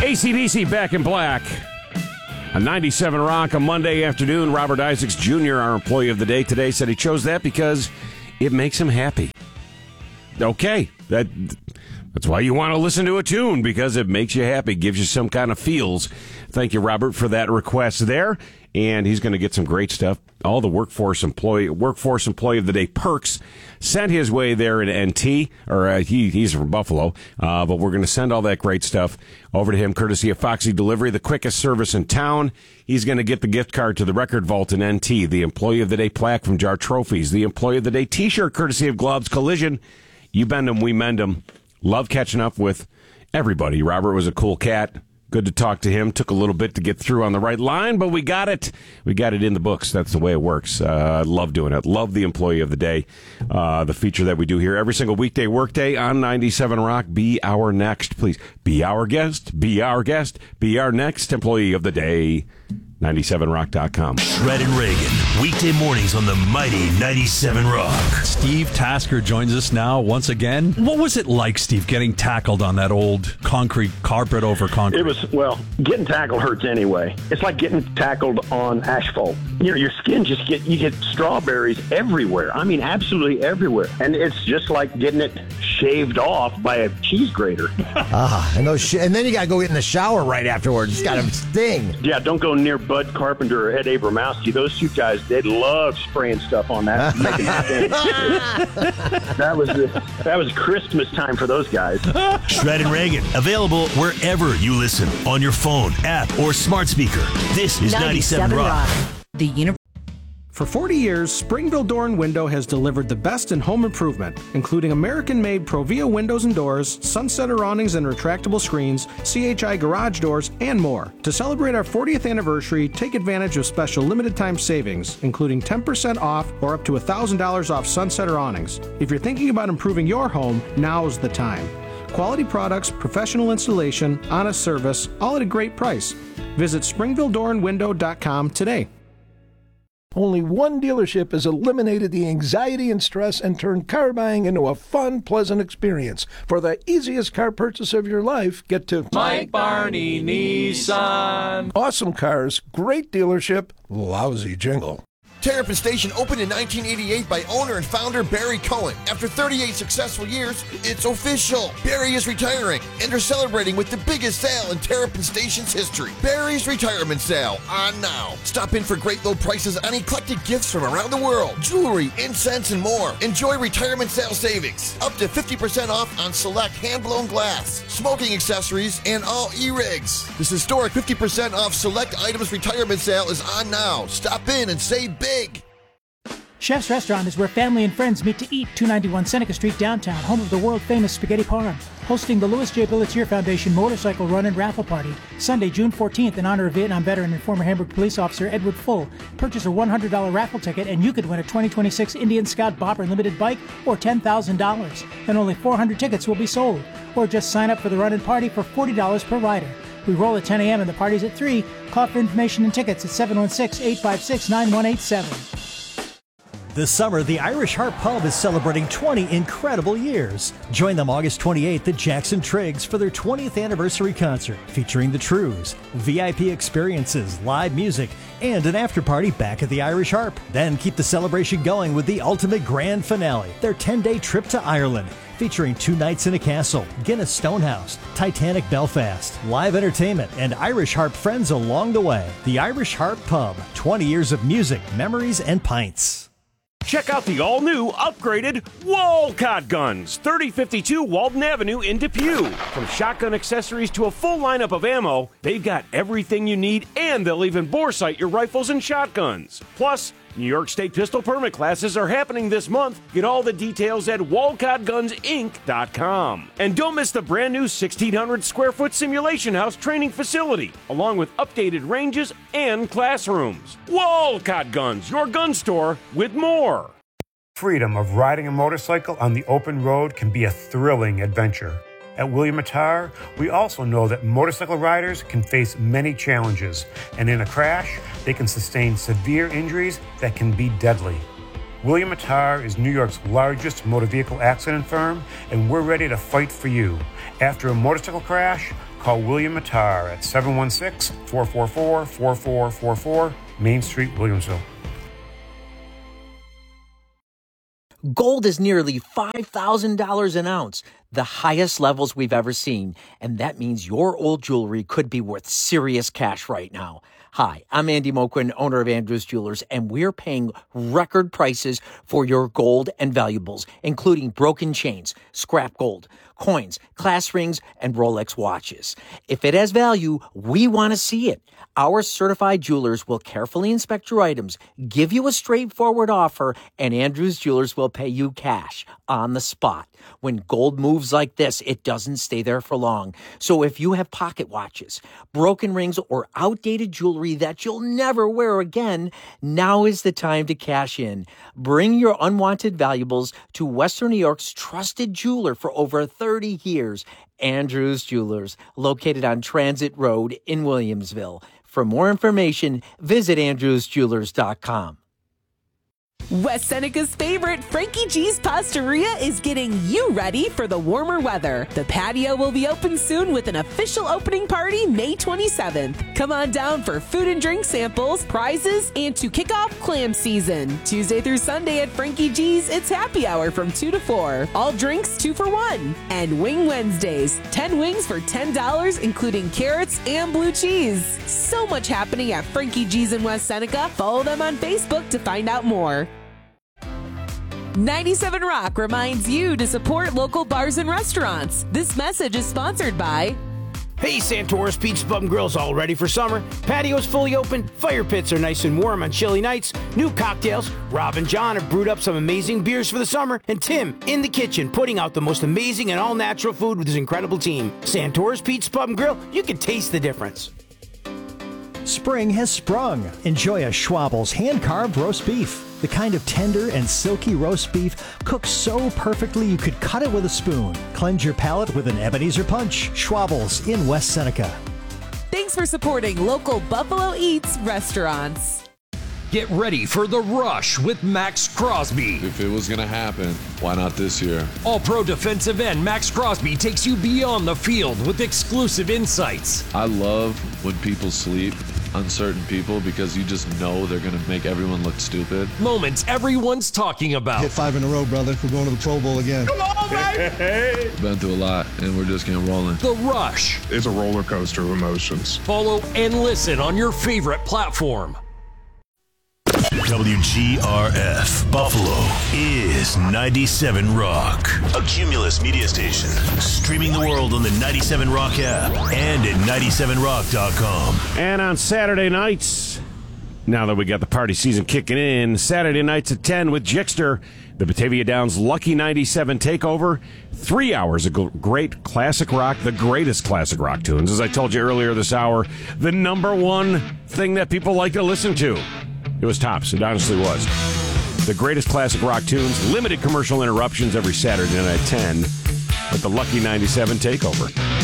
AC/DC Back in Black. On 97 Rock on Monday afternoon, Robert Isaacs Jr., our employee of the day today, said he chose that because it makes him happy. Okay, that's why you want to listen to a tune, because it makes you happy, gives you some kind of feels. Thank you, Robert, for that request there. And he's going to get some great stuff. All the workforce employee of the day perks sent his way there in NT, or he's from Buffalo. But we're going to send all that great stuff over to him, courtesy of Foxy Delivery, the quickest service in town. He's going to get the gift card to the Record Vault in NT, the Employee of the Day plaque from Jar Trophies, the Employee of the Day T-shirt, courtesy of Gloves Collision. You bend them, we mend them. Love catching up with everybody. Robert was a cool cat. Good to talk to him. Took a little bit to get through on the right line, but we got it. We got it in the books. That's the way it works. Love doing it. Love the Employee of the Day, the feature that we do here every single weekday workday on 97 Rock. Be our next, please. Be our guest. Be our guest. Be our next Employee of the Day. 97rock.com. Shred and Reagan, weekday mornings on the mighty 97 Rock. Steve Tasker joins us now once again. What was it like, Steve, getting tackled on that old concrete carpet over concrete? It was, well, getting tackled hurts anyway. It's like getting tackled on asphalt. You know, your skin you get strawberries everywhere. I mean, absolutely everywhere. And it's just like getting it shaved off by a cheese grater. And then you got to go get in the shower right afterwards. It's got to sting. Yeah, don't go near Bud Carpenter or Ed Abramowski. Those two guys, they love spraying stuff on that. Making it that was Christmas time for those guys. Shred and Reagan, available wherever you listen, on your phone, app, or smart speaker. This is 97 Rock. For 40 years, Springville Door and Window has delivered the best in home improvement, including American-made Provia windows and doors, Sunsetter awnings and retractable screens, CHI garage doors, and more. To celebrate our 40th anniversary, take advantage of special limited-time savings, including 10% off or up to $1,000 off Sunsetter awnings. If you're thinking about improving your home, now's the time. Quality products, professional installation, honest service, all at a great price. Visit SpringvilleDoorandWindow.com today. Only one dealership has eliminated the anxiety and stress and turned car buying into a fun, pleasant experience. For the easiest car purchase of your life, get to Mike Barney Nissan. Awesome cars, great dealership, lousy jingle. Terrapin Station opened in 1988 by owner and founder Barry Cohen. After 38 successful years, it's official. Barry is retiring, and they're celebrating with the biggest sale in Terrapin Station's history. Barry's Retirement Sale on now. Stop in for great low prices on eclectic gifts from around the world, jewelry, incense, and more. Enjoy retirement sale savings. Up to 50% off on select hand-blown glass, smoking accessories, and all e-rigs. This historic 50% off select items retirement sale is on now. Stop in and save big. Chef's Restaurant is where family and friends meet to eat. 291 Seneca Street downtown, home of the world-famous Spaghetti Parm. Hosting the Louis J. Billetier Foundation Motorcycle Run and Raffle Party, Sunday, June 14th, in honor of Vietnam veteran and former Hamburg police officer Edward Full. Purchase a $100 raffle ticket and you could win a 2026 Indian Scout Bopper Limited bike or $10,000. And only 400 tickets will be sold. Or just sign up for the run and party for $40 per rider. We roll at 10 a.m. and the party's at 3. Call for information and tickets at 716-856-9187. This summer, the Irish Harp Pub is celebrating 20 incredible years. Join them August 28th at Jackson Triggs for their 20th anniversary concert featuring the Trues, VIP experiences, live music, and an after-party back at the Irish Harp. Then keep the celebration going with the ultimate grand finale, their 10-day trip to Ireland, featuring 2 nights in a castle, Guinness Stonehouse, Titanic Belfast, live entertainment, and Irish Harp friends along the way. The Irish Harp Pub, 20 years of music, memories, and pints. Check out the all-new, upgraded Walcott Guns, 3052 Walden Avenue in Depew. From shotgun accessories to a full lineup of ammo, they've got everything you need, and they'll even bore sight your rifles and shotguns. Plus, New York State pistol permit classes are happening this month. Get all the details at WalcottGunsInc.com. And don't miss the brand new 1,600 square foot simulation house training facility, along with updated ranges and classrooms. Walcott Guns, your gun store with more. Freedom of riding a motorcycle on the open road can be a thrilling adventure. At William Attar, we also know that motorcycle riders can face many challenges, and in a crash, they can sustain severe injuries that can be deadly. William Matar is New York's largest motor vehicle accident firm, and we're ready to fight for you. After a motorcycle crash, call William Matar at 716-444-4444, Main Street, Williamsville. Gold is nearly $5,000 an ounce, the highest levels we've ever seen. And that means your old jewelry could be worth serious cash right now. Hi, I'm Andy Moquin, owner of Andrews Jewelers, and we're paying record prices for your gold and valuables, including broken chains, scrap gold, coins, class rings, and Rolex watches. If it has value, we want to see it. Our certified jewelers will carefully inspect your items, give you a straightforward offer, and Andrews Jewelers will pay you cash on the spot. When gold moves like this, it doesn't stay there for long. So if you have pocket watches, broken rings, or outdated jewelry that you'll never wear again, now is the time to cash in. Bring your unwanted valuables to Western New York's trusted jeweler for over 30 years, Andrews Jewelers, located on Transit Road in Williamsville. For more information, visit andrewsjewelers.com. West Seneca's favorite, Frankie G's Pastaria, is getting you ready for the warmer weather. The patio will be open soon with an official opening party May 27th. Come on down for food and drink samples, prizes, and to kick off clam season. Tuesday through Sunday at Frankie G's, it's happy hour from 2 to 4. All drinks 2 for $1. And Wing Wednesdays, 10 wings for $10, including carrots and blue cheese. So much happening at Frankie G's in West Seneca. Follow them on Facebook to find out more. 97 Rock reminds you to support local bars and restaurants. This message is sponsored by... Hey, Santoris Pizza Pub and Grill's all ready for summer. Patio's fully open, fire pits are nice and warm on chilly nights, new cocktails. Rob and John have brewed up some amazing beers for the summer, and Tim in the kitchen putting out the most amazing and all-natural food with his incredible team. Santoris Pizza Pub and Grill, you can taste the difference. Spring has sprung. Enjoy a Schwabel's hand-carved roast beef. The kind of tender and silky roast beef cooked so perfectly you could cut it with a spoon. Cleanse your palate with an Ebenezer Punch. Schwabel's in West Seneca. Thanks for supporting local Buffalo Eats restaurants. Get ready for the rush with Max Crosby. If it was going to happen, why not this year? All-pro defensive end Max Crosby takes you beyond the field with exclusive insights. I love when people sleep on certain people because you just know they're going to make everyone look stupid. Moments everyone's talking about. Hit 5 in a row, brother. We're going to the Pro Bowl again. Come on, baby! Been through a lot, and we're just getting rolling. The Rush. It's a roller coaster of emotions. Follow and listen on your favorite platform. WGRF Buffalo is 97 Rock, a Cumulus media station, streaming the world on the 97 Rock app and at 97rock.com. And on Saturday nights, now that we got the party season kicking in, Saturday nights at 10 with Jixter, the Batavia Downs Lucky 97 takeover. 3 hours of great classic rock, the greatest classic rock tunes. As I told you earlier this hour, the number one thing that people like to listen to. It was tops. It honestly was. The greatest classic rock tunes, limited commercial interruptions every Saturday night at 10 with the Lucky 97 takeover.